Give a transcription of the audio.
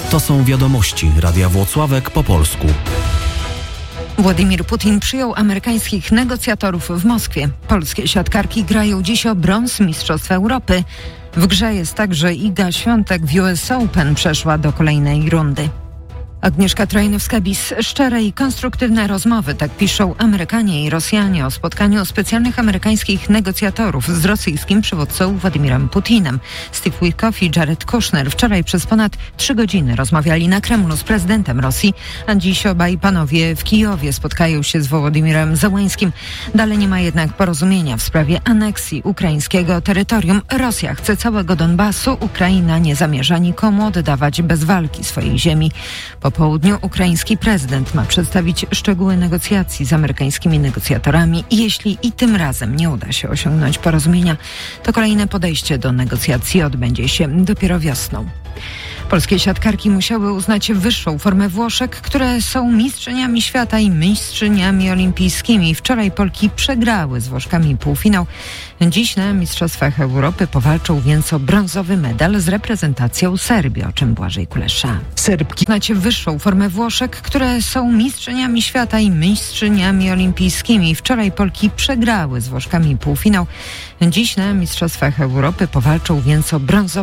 To są wiadomości Radia Włocławek po polsku. Władimir Putin przyjął amerykańskich negocjatorów w Moskwie. Polskie siatkarki grają dziś o brąz Mistrzostw Europy. W grze jest także Iga Świątek w US Open przeszła do kolejnej rundy. Agnieszka Trajnowska-Bis. Szczere i konstruktywne rozmowy, tak piszą Amerykanie i Rosjanie o spotkaniu specjalnych amerykańskich negocjatorów z rosyjskim przywódcą Władimirem Putinem. Steve Witkoff i Jared Kushner wczoraj przez ponad 3 godziny rozmawiali na Kremlu z prezydentem Rosji, a dziś obaj panowie w Kijowie spotkają się z Wołodymirem Zełańskim. Dalej nie ma jednak porozumienia w sprawie aneksji ukraińskiego terytorium. Rosja chce całego Donbasu, Ukraina nie zamierza nikomu oddawać bez walki swojej ziemi. Po południu ukraiński prezydent ma przedstawić szczegóły negocjacji z amerykańskimi negocjatorami. Jeśli i tym razem nie uda się osiągnąć porozumienia, to kolejne podejście do negocjacji odbędzie się dopiero wiosną. Polskie siatkarki musiały uznać wyższą formę Włoszek, które są mistrzyniami świata i mistrzyniami olimpijskimi. Wczoraj Polki przegrały z Włoszkami półfinał. Dziś na Mistrzostwach Europy powalczą więc o brązowy medal z reprezentacją Serbii, o czym Błażej Kulesza. Serbki Uznać wyższą formę Włoszek, które są mistrzyniami świata i mistrzyniami olimpijskimi. Wczoraj Polki przegrały z Włoszkami półfinał. Dziś na Mistrzostwach Europy powalczą więc o brązowy